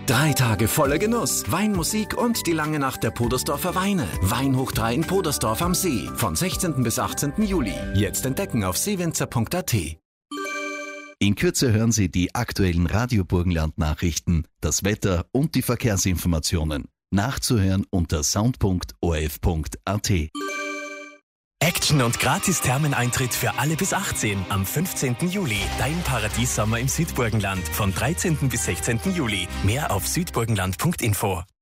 3 Tage voller Genuss, Weinmusik und die lange Nacht der Podersdorfer Weine. Wein hoch 3 in Podersdorf am See. Von 16. bis 18. Juli. Jetzt entdecken auf seewinzer.at. In Kürze hören Sie die aktuellen Radio Burgenland-Nachrichten, das Wetter und die Verkehrsinformationen. Nachzuhören unter sound.orf.at. Action und Gratis-Thermeneintritt für alle bis 18 am 15. Juli. Dein Paradiessommer im Südburgenland von 13. bis 16. Juli. Mehr auf südburgenland.info.